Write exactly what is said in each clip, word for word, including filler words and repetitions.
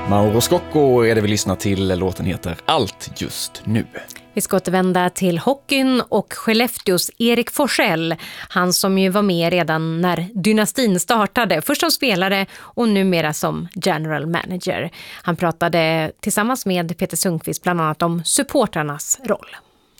Mauro Scocco är det vi lyssnar till. Låten heter Allt just nu. Vi ska återvända till hockeyn och Skellefteås Erik Forsell. Han som ju var med redan när dynastin startade. Först som spelare och numera som general manager. Han pratade tillsammans med Peter Sundqvist bland annat om supportrarnas roll.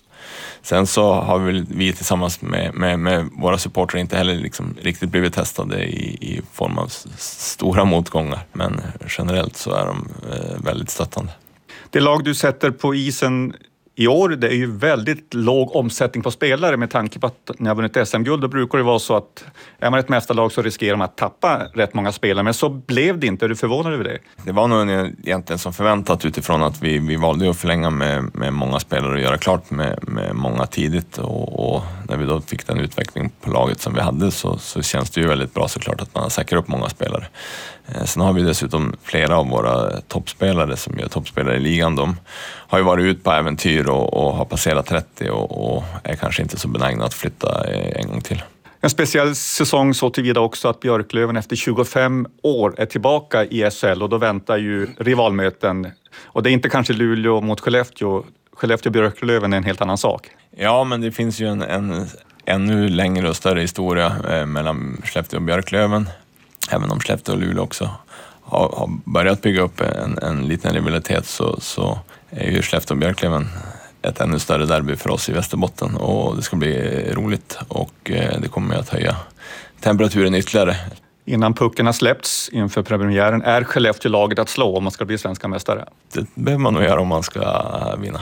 Sen så har vi, vi tillsammans med, med, med våra supportrar inte heller liksom riktigt blivit testade i, i form av stora motgångar. Men generellt så är de eh, väldigt stöttande. Det lag du sätter på isen i år, det är ju väldigt låg omsättning på spelare med tanke på att när jag vunnit S M-guld då brukar det vara så att är man ett mästarlag så riskerar man att tappa rätt många spelare. Men så blev det inte. Är du förvånad över det? Det var nog egentligen som förväntat utifrån att vi, vi valde att förlänga med, med många spelare och göra klart med, med många tidigt. Och, och när vi då fick den utveckling på laget som vi hade så, så känns det ju väldigt bra såklart att man har säkrat upp många spelare. Sen har vi dessutom flera av våra toppspelare som gör toppspelare i ligan. De har ju varit ut på äventyr och, och har passerat trettio och, och är kanske inte så benägna att flytta en gång till. En speciell säsong så tillvida också att Björklöven efter tjugofem år är tillbaka i S H L och då väntar ju rivalmöten. Och det är inte kanske Luleå mot Skellefteå. Skellefteå-Björklöven är en helt annan sak. Ja, men det finns ju en, en ännu längre och större historia eh, mellan Skellefteå och Björklöven. Även om Skellefteå och Luleå också har, har börjat bygga upp en, en liten rivalitet så, så är ju Skellefteå och Björklöven ett ännu större derby för oss i Västerbotten och det ska bli roligt och eh, det kommer att höja temperaturen ytterligare. Innan pucken har släppts inför premiären är Skellefteå-laget att slå om man ska bli svenska mästare? Det behöver man nog göra om man ska vinna.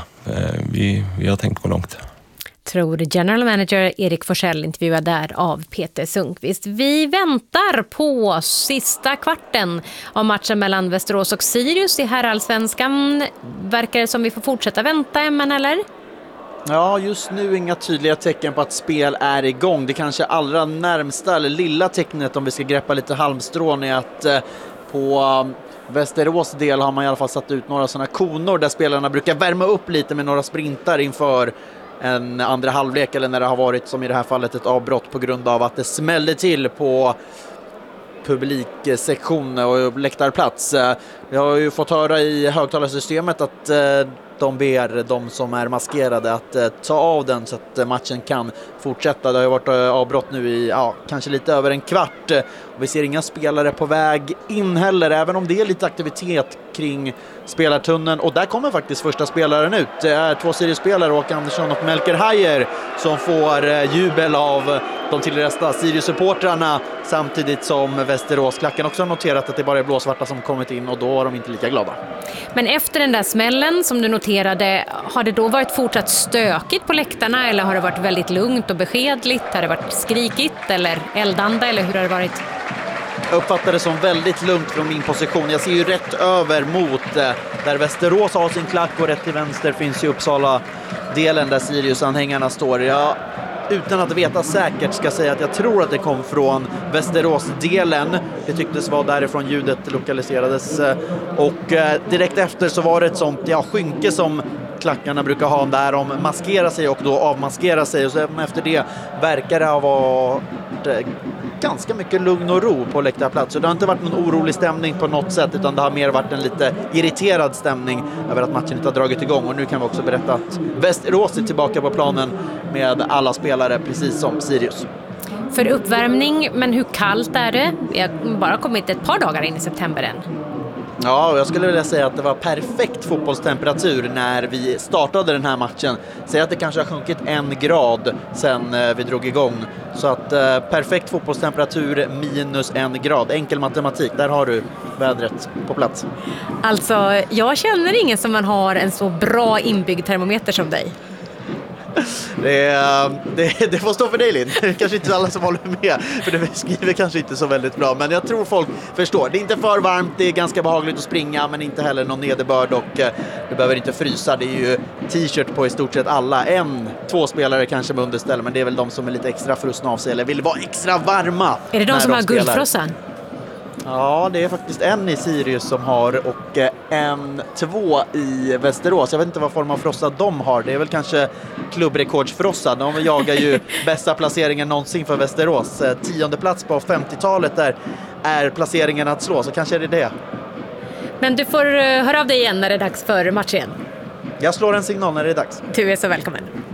Vi, vi har tänkt gå långt. Tror general manager Erik Forsell, intervjuad där av Peter Sundqvist. Vi väntar på sista kvarten av matchen mellan Västerås och Sirius i herrallsvenskan. Verkar det som vi får fortsätta vänta, men eller? Ja, just nu inga tydliga tecken på att spel är igång. Det kanske allra närmsta eller lilla tecknet om vi ska greppa lite halmstrån är att eh, på Västerås del har man i alla fall satt ut några sådana konor där spelarna brukar värma upp lite med några sprintar inför en andra halvlek eller när det har varit som i det här fallet ett avbrott på grund av att det smällde till på publiksektion och läktarplats. Vi har ju fått höra i högtalarsystemet att de ber de som är maskerade att ta av den så att matchen kan fortsätta. Det har ju varit avbrott nu i ja, kanske lite över en kvart. Och vi ser inga spelare på väg in heller, även om det är lite aktivitet kring spelartunneln. Och där kommer faktiskt första spelaren ut. Det är två Sirius-spelare, Åke Andersson och Melker Hajer, som får jubel av de tillresta Sirius-supportrarna samtidigt som Västeråsklacken också har noterat att det bara är blåsvarta som kommit in och då var de inte lika glada. Men efter den där smällen som du noterade, har det då varit fortsatt stökigt på läktarna eller har det varit väldigt lugnt och beskedligt? Har det varit skrikigt eller eldande eller hur har det varit? Jag uppfattar det som väldigt lugnt från min position. Jag ser ju rätt över mot där Västerås har sin klack och rätt till vänster finns ju Uppsala-delen där Sirius-anhängarna står. Jag, utan att veta säkert ska säga att jag tror att det kom från Västerås-delen. Det tycktes vara därifrån ljudet lokaliserades. Och direkt efter så var det ett sånt ja, skynke som klackarna brukar ha där de maskerar sig och då avmaskerar sig. Och så efter det verkar det ha varit ganska mycket lugn och ro på läktarplats. Så det har inte varit någon orolig stämning på något sätt utan det har mer varit en lite irriterad stämning över att matchen inte har dragit igång. Och nu kan vi också berätta att Västerås är tillbaka på planen med alla spelare precis som Sirius. För uppvärmning, men hur kallt är det? Vi har bara kommit ett par dagar in i september än. Ja, jag skulle vilja säga att det var perfekt fotbollstemperatur när vi startade den här matchen. Säg att det kanske har sjunkit en grad sen vi drog igång. Så att eh, perfekt fotbollstemperatur minus en grad. Enkel matematik, där har du vädret på plats. Alltså, jag känner ingen som man har en så bra inbyggd termometer som dig. Det, det, det får stå för dig, Linn. Kanske inte alla som håller med, för det skriver kanske inte så väldigt bra. Men jag tror folk förstår. Det är inte för varmt, det är ganska behagligt att springa, men inte heller någon nederbörd och du behöver inte frysa. Det är ju t-shirt på i stort sett alla. En, två spelare kanske med underställ, men det är väl de som är lite extra frusna av sig eller vill vara extra varma. Är det de som de har guldfrossan? Ja, det är faktiskt en i Sirius som har och en, två i Västerås. Jag vet inte vad form av frossa de har. Det är väl kanske klubbrekordsfrossa. De jagar ju bästa placeringen någonsin för Västerås. Tionde plats på femtiotalet där är placeringen att slå, så kanske är det det. Men du får eh, höra av dig igen när det är dags för match igen. Jag slår en signal när det är dags. Du är så välkommen.